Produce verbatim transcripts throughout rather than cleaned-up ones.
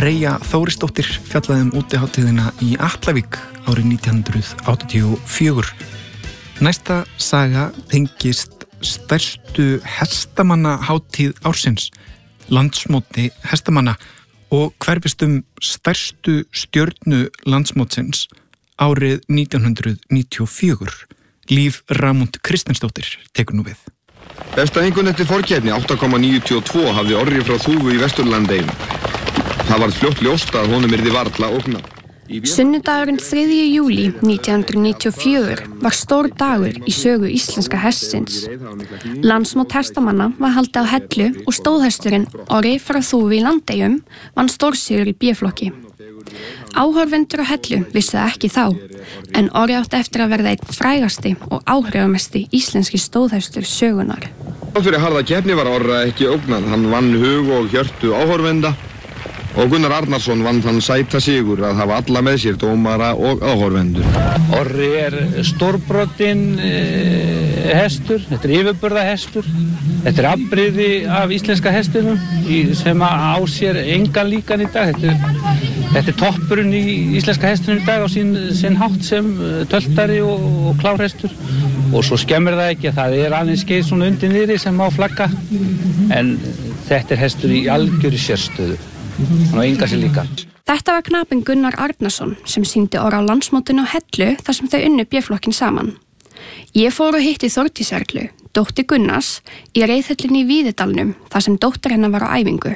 Freyja Þórisdóttir fjallaði um útihátíðina í Atlavík árið nítján hundruð áttatíu og fjögur. Næsta saga tengist stærstu hestamannahátíð ársins, landsmóti hestamanna, og hverfist um stærstu stjörnu landsmótsins árið nítján hundruð níutíu og fjögur. Líf Ramund Kristinsdóttir tekur nú við. Besta einkunn eftir forkeppni átta komma níutíu og tvö hafði Orri frá Þúfu í Vesturlandeyjum. Það varð fljótt ljóst að honum yrði varla ógnað. Sunnudagurinn þriðji júlí nítján hundruð níutíu og fjögur var stór dagur í sögu íslenska hestsins. Landsmót hestamanna var haldið á Hellu og stóðhesturinn Orri frá Þúfu í Landeyjum vann stórsigur í B-flokki. Áhorfendur á Hellu vissu það ekki þá, en Orri átti eftir að verða einn frægasti og áhrifamesti íslenski stóðhestur sögunar. Fyrir harða keppni var Orra ekki ógnað. Hann vann hug og hjörtu áhorfenda og Gunnar Arnarsson vann þann sæta sigur að hafa alla með sér, dómara og áhorfendur. Orri er stórbrotinn eh, hestur, þetta er yfirburða hestur, þetta er afbrigði af íslenska hestinum sem á sér engan líkan í dag. Þetta er, þetta er toppurinn í íslenska hestinum í dag á sín, sín hátt sem töltari og, og klárhestur. Og svo skemmir það ekki að það er aðeins skeið svona undir niðri sem má flagga, en þetta er hestur í algjöru sérstöðu. Hann á enga sér líka. Þetta var knapinn Gunnar Arnarsson sem sýndi Orra á landsmótinu á Hellu þar sem þau unnu B-flokkin saman. Ég fór og hitti Þórdísi Erlu, dóttir Gunnars, í reiðhöllinni í Víðidalnum þar sem dóttir hennar var á æfingu.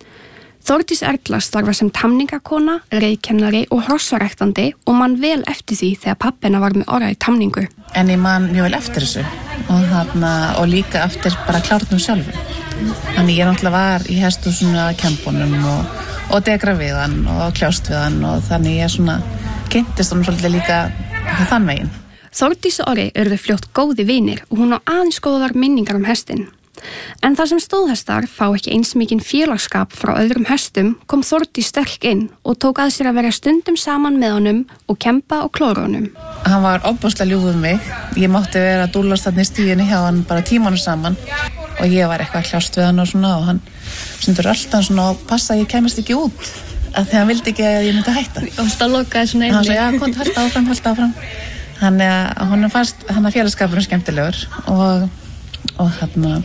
Þórdís Erla starfa sem tamningakona, reiðkennari og hrossaræktandi og man vel eftir því þegar pappina var með Orra í tamningu. En ég man mjög vel eftir þessu og, þarna, og líka eftir bara klárnum sjálfur. Þannig ég náttúrulega var í hesthúsinu að kempunum og, og degra við hann og kljást við hann og þannig ég svona kynntist hann svolítið líka þann megin. Þórdís og Orri urðu fljótt góði vinir og hún á aðeins góðar minningar um hestinn. En þar sem stóðhestar fá ekki eins mikinn félagsskap frá öðrum hestum kom Þórdís sterk inn og tók að sér að vera stundum saman með honum og kempa og klóra honum. Hann var ofboðslega ljúfur mig. Ég mátti vera að dúllast þarna í stíginni hjá hann bara tímanum saman og ég var eitthvað að kljást við hann og svona og hann stundur alltaf svona og passa að ég kemist ekki út af því hann vildi ekki að ég myndi hætta. Og það lokaði svona einnig. Hann sagði, já, kom, halda áfram, halda áfram. Þannig að hann fannst, hann að félagskapurinn skemmtilegur og, og þarna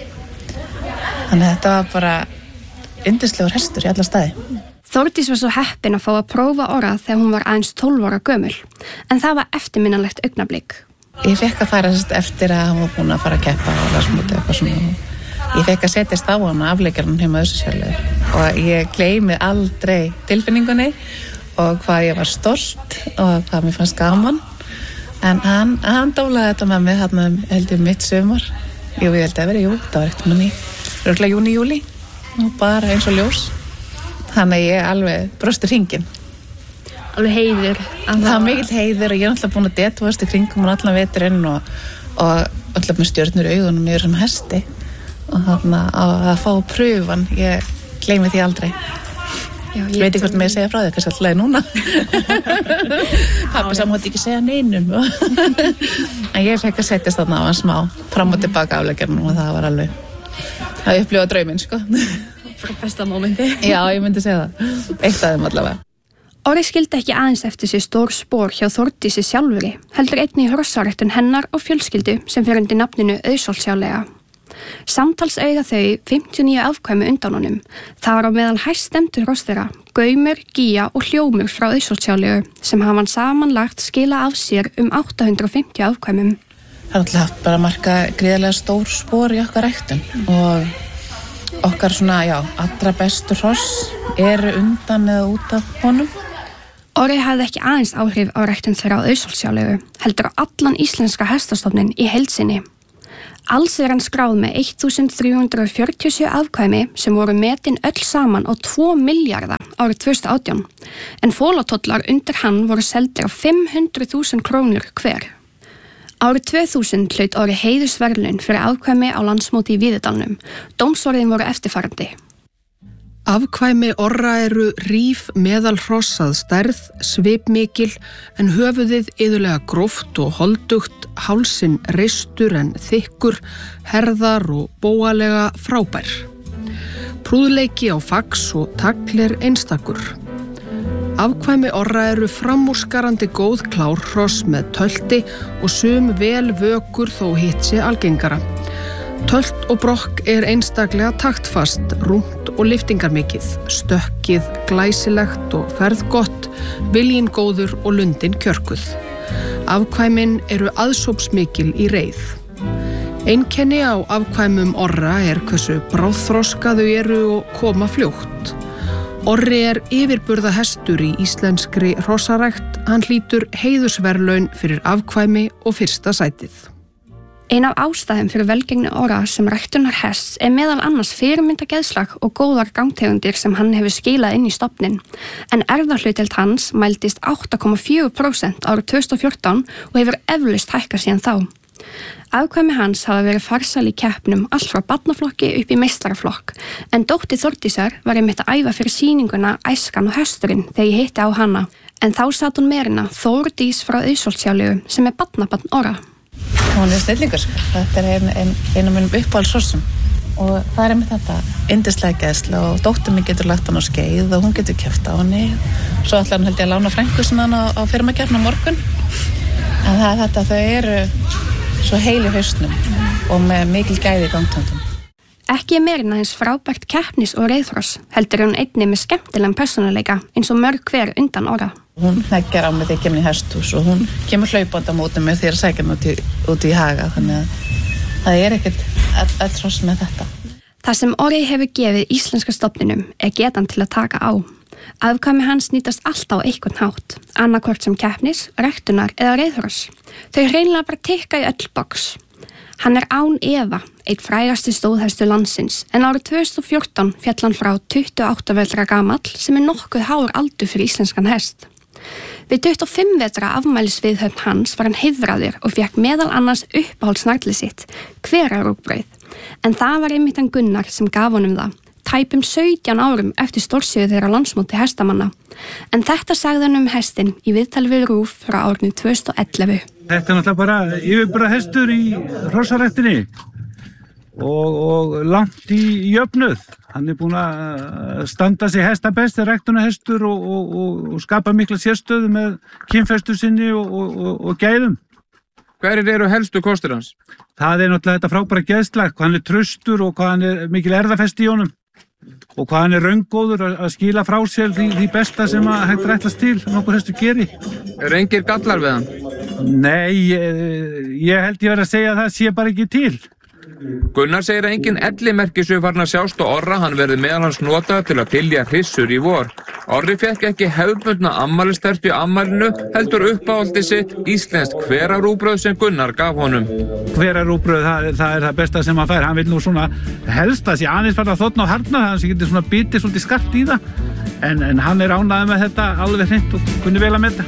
Þannig að þetta var bara yndislegur hestur í alla staði. Þórdís var svo heppin að fá að prófa Orra þegar hún var aðeins tólf ára gömul, en það var eftirminnilegt augnablik. Ég fekk að fara eftir að hann var búin að fara að keppa og landsmóti eitthvað svona. Ég fekk að setjast á hann afleikjarinn heima Össursjálfur og ég gleymi aldrei tilfinningunni og hvað ég var stolt og hvað mér fannst gaman. En hann, hann dálaði þetta með mig þarna held ég mitt sumar. Jú, ég held að vera, jú, það var ekkert með mig. Röglega júni, júli og bara eins og ljós. Þannig að ég alveg brosti hringinn. Alveg heiður. Það var mikill heiður og ég er alltaf búin að detúast í kringum og allan veturinn og, og alltaf með stjörnur í augunum yfir sem hesti. Og þannig að, að fá pröfan, ég gleymi því aldrei. Já, ég veit ekki hvort með að segja frá þér, kannski alltaf núna. Pappi samt ekki segja neinum. En ég fekk að setjast þarna á hann smá, fram og tilbaka afleikjarnum og það var alveg að upplifa drauminn, sko. Frá besta mómenti. Já, ég myndi segja það. Eitt af þeim allavega. Orri skildi ekki aðeins eftir sér stór spor hjá Þórdísi sjálfri, heldur einnig hrossaræktun hennar og fjölskyldu sem fer undir nafninu Auðsólsjálega. Samtals eiga þau fimmtíu og níu afkvæmi undan honum. Það var á meðal hæst stemmtur hross þeirra, Gaumur, Gía og Hljómur frá Auðsólsjálegu sem hafa hann samanlagt skila af sér um átta hundruð og fimmtíu afkvæmum. Það er alltaf haft bara að marka gríðarlega stór spor í okkar ræktun og okkar svona, já, allra bestu hross eru undan eða út af honum. Orri hafði ekki aðeins áhrif á ræktun þeirra á Auðsólsjálegu, heldur á allan íslenska hestastofnin í heild sinni. Alls er hann skráð með þúsund þrjú hundruð fjörutíu og sjö afkvæmi sem voru metin öll saman á tvo milljarða árið tvö þúsund og átján, en fólatollar undir hann voru seldir á fimm hundruð þúsund krónur hver. Árið tvö þúsund hlaut Orri heiðursverðlaun fyrir afkvæmi á landsmóti í Víðidalnum. Dómsorðin voru eftirfarandi. Afkvæmi Orra eru ríf meðalhross að stærð, svipmikil, en höfuðið iðulega gróft og holdugt, hálsinn reistur en þykkur, herðar og bóalega frábær. Prúðleiki á fax og tagl er einstakur. Afkvæmi orra eru framúrskarandi góð klárhross með tölti og sum vel vökur þó hitt sé algengara. Tölt og brokk er einstaklega taktfast, rúmt og lyftingarmikið, stökkið glæsilegt og ferðgott, viljinn góður og lundin kjörkuð. Afkvæmin eru aðsópsmikil í reið. Einkenni á afkvæmum orra er hversu bráðþroska þau eru og koma fljótt. Orri er yfirburða hestur í íslenskri hrossarækt, hann hlýtur heiðursverðlaun fyrir afkvæmi og fyrsta sætið. Ein af ástæðum fyrir velgengni orra sem ræktunar hests er meðal annars fyrirmyndageðslag og góðar gangtegundir sem hann hefur skilað inn í stofnin, en erfðahlutdeild hans mældist átta komma fjögur prósent árið tvö þúsund og fjórtán og hefur eflaust hækkað síðan þá. Afkvæmi hans hafa verið farsæl í keppnum allt frá barnaflokki upp í meistaraflokk, en dóttir Þórdísar var einmitt að æfa fyrir sýninguna Æskan og hesturinn þegar ég hitti á hana, en þá sat hún meirina Þórdís frá Auðsholtshjáleigu sem er barnabarn orra. Hún er snillingur, sko. Þetta er ein, ein, ein af mínum uppáhaldssorsum og það er einmitt þetta, yndislega geðsla og dóttir mín getur lagt hann á skeið og hún getur keppt á henni. Svo ætlar hann held ég að lána frænku sinni hann á, á firmakeppni á morgun, en það er þetta, þau eru svo heil í hausnum og með mikil gæði í gangtöndum. Ekki er meirinn aðeins frábært keppnis- og reiðhross, heldur hún einnig með skemmtilegan persónuleika eins og mörg hver undan orra. Hún hneggjar á mig þegar ég kemur í hesthús og hún kemur hlaupandi á móti mig þegar ég sækja mig út í, út í haga, þannig að það er ekkert öll hross með þetta. Það sem orri hefur gefið íslenska stofninum er getan til að taka á. Afkvæmi hans nýtast alltaf á einhvern hátt, annarkvort sem keppnis, ræktunar eða reiðhross. Þau hreinlega bara tikka í öll box. Hann er án efa, einn frægasti stóðhestur landsins, en árið tvö þúsund og fjórtán féll hann frá tuttugu og átta vetra gamall sem er nokkuð hár aldur fyrir íslenskan hest. Við tuttugu og fimm vetra afmælisviðhöfn hans var hann heiðraður og fékk meðal annars uppáhaldsnarlið sitt, hverarúgbrauð, en það var einmitt hann Gunnar sem gaf honum það. Tæpum sautján árum eftir stórsíðu þeirra landsmóti hestamanna. En þetta sagði hann um hestin í viðtali við RÚV frá árinu tvö þúsund og ellefu. Þetta er náttúrulega bara yfirburða hestur í hrossaræktinni og, og langt í jöfnuð. Hann er búinn að standa sig hestabest, er ræktunarhestur og, og, og, og skapa mikla sérstöðu með kynfestu sinni og, og, og gæðum. Hverjir eru helstu kostir hans? Það er náttúrulega þetta frábæra geðslag, hvað hann er traustur og hvað hann er mikil erfðafesti í honum. Og hvað hann er raungóður að skila frá sér því, því besta sem að hægt rætlast til nokkur hestur geri. Er engir gallar við hann? Nei, ég, ég held ég verið að segja að það sé bara ekki til. Gunnar segir að engin ellimerki séu farin að sjást á orra, hann verði meðal hans notað til að pylja hrissur í vor. Orri fekk ekki hefðbundna ammælistertu í ammælinu, heldur uppáhaldi sitt íslenskt hverarúgbrauð sem Gunnar gaf honum. Hverarúgbrauð, það, það er það besta sem hann fær. Hann vil nú svona helst að sé aðeins fara að þotna og harna, þannig að hann getur svona bitið svolítið skart í það. En, en hann er ánægður með þetta alveg hreint og kunni vel að meta.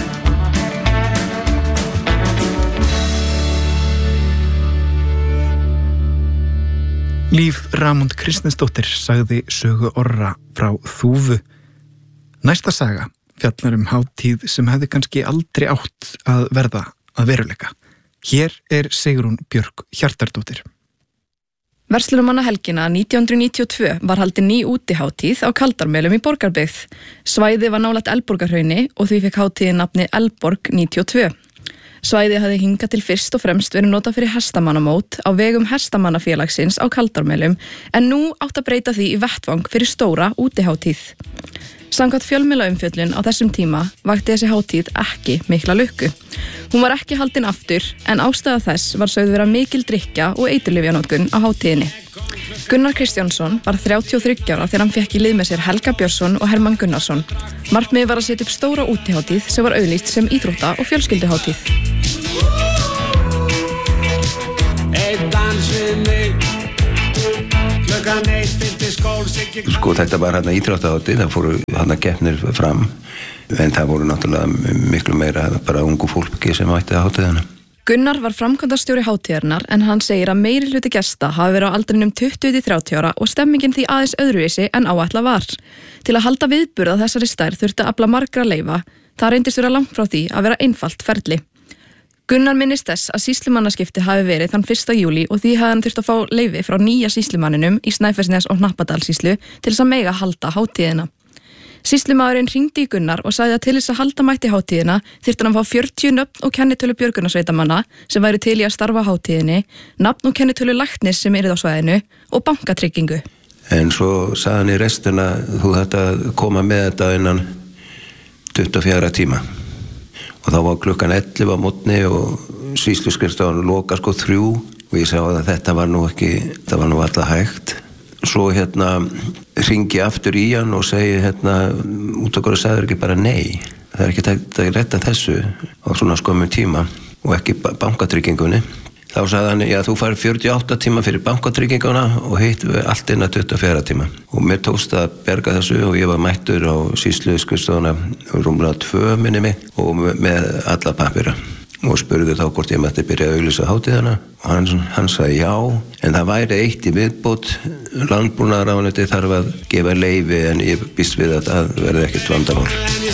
Líf Ramond Kristinsdóttir sagði sögu orra frá Þúfu. Næsta saga fjallar um hátíð sem hefði kannski aldrei átt að verða að veruleika. Hér er Sigrún Björk Hjartardóttir. Verslunarmannahelgina nítján hundruð níutíu og tvö var haldin ný útihátíð á Kaldarmelum í Borgarbyggð. Svæðið var nálægt Elborgarhrauni og því fekk hátíðin nafni Elborg níutíu og tvö. Svæðið hafði hingað til fyrst og fremst verið notað fyrir hestamannamót á vegum hestamannafélagsins á Kaldarmelum, en nú átt að breyta því í vettvang fyrir stóra útihátíð. Samkvæmt fjölmiðlaumfjöllun á þessum tíma vakti þessi hátíð ekki mikla lukku. Hún var ekki haldin aftur, en ástæða þess var sögð vera mikil drykkja og eiturlyfjanotkun á hátíðinni. Gunnar Kristjánsson var þrjátíu og þriggja ára þegar hann fekk í lið með sér Helga Björnsson og Hermann Gunnarsson. Markmiðið var að setja upp stóra útihátíð sem var auglýst sem íþrótta- og fjölskylduhátíð. Sko þetta var hérna íþróttahátíð, það fóru hérna keppnir fram, en það voru náttúrulega miklu meira bara ungu fólki sem ætti að hátíðina. Gunnar var framkvæmdastjóri hátíðarinnar, en hann segir að meiri hluti gesta hafi verið á aldrinum tuttugu til þrjátíu ára og stemmingin því aðeins öðruvísi en áætlað var. Til að halda viðburð að þessari stærð þurfti að afla margra leyfa, það reyndist vera langt frá því að vera einfalt ferli. Gunnar minnist þess að sýslumannaskipti hafi verið þann fyrsta júlí og því hafði hann þurft að fá leyfi frá nýja sýslumanninum í Snæfellsnes og Hnappadalssýslu til þess að mega halda hátíðina. Sýslumaðurinn hringdi í Gunnar og sagði að til þess að halda mætti hátíðina þyrfti hann að fá fjörutíu nöfn og kennitölu björgunarsveitamanna sem væri til í að starfa hátíðinni, nafn og kennitölu læknis sem yrði á svæðinu og bankatryggingu. En svo sagði hann í restina, þú þetta koma með þetta innan tuttugu og fjögurra tíma. Og þá var klukkan ellefu á mótni og sýsluskrifstofan loka sko þrjú og ég sá að þetta var nú ekki, þetta var nú alltaf hægt. Svo hérna hringi aftur í hann og segi hérna út okkur og sagður ekki bara nei. Það er ekki að retta þessu á svona skömmum tíma og ekki bankatryggingunni. Þá sagði hann, já þú fær fjörutíu og átta tíma fyrir bankatrygginguna og hitt allt inn að tuttugu og fjögurra tíma. Og mér tókst að berga þessu og ég var mættur á sýsluskrifstofuna rúmlega tvö minni mig og með alla pappira. Og spurði þá hvort ég mætti byrja að auglýsa hátíðina og hann, hann sagði já, en það væri eitt í viðbót, landbúnaðarráðuneytið þarf að gefa leyfi en ég býst við að það verði ekkert vandamál.